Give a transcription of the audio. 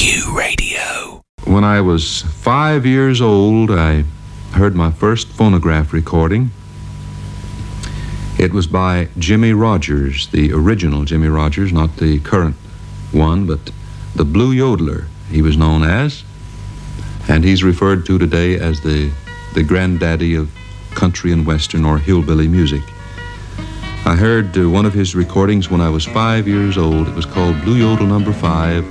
Q Radio. When I was 5 years old, I heard my first phonograph recording. It was by Jimmie Rodgers, the original Jimmie Rodgers, not the current one, but the Blue Yodeler, he was known as. And he's referred to today as the granddaddy of country and western or hillbilly music. I heard one of his recordings when I was 5 years old. It was called Blue Yodel Number 5.